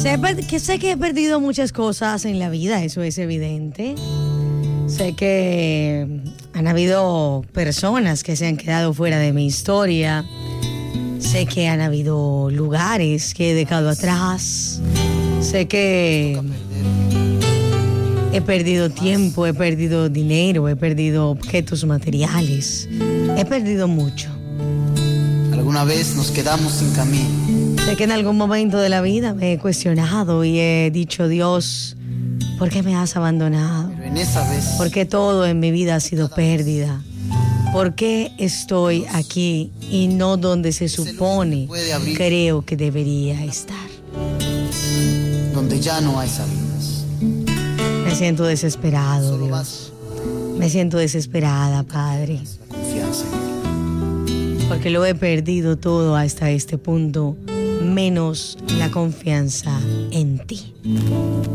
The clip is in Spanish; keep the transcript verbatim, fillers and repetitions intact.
Sé que, sé que he perdido muchas cosas en la vida, eso es evidente. Sé que han habido personas que se han quedado fuera de mi historia. Sé que han habido lugares que he dejado atrás. Sé que he perdido tiempo, he perdido dinero, he perdido objetos materiales. He perdido mucho. Alguna vez nos quedamos sin camino. Sé que en algún momento de la vida me he cuestionado y he dicho, Dios, ¿por qué me has abandonado? Pero en esa vez, ¿Por qué todo en mi vida ha sido pérdida? ¿Por qué estoy aquí y no donde se supone creo que debería estar? donde ya no hay salidas. Me siento desesperado, Dios. Me siento desesperada, Padre. La confianza en Él. Porque lo he perdido todo hasta este punto, menos la confianza en ti.